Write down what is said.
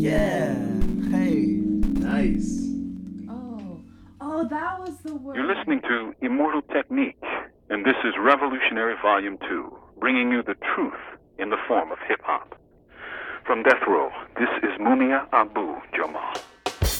Yeah. Hey. Nice. Oh, that was the word. You're listening to Immortal Technique, and this is Revolutionary Volume 2, bringing you the truth in the form of hip-hop. From Death Row, this is Mumia Abu Jamal.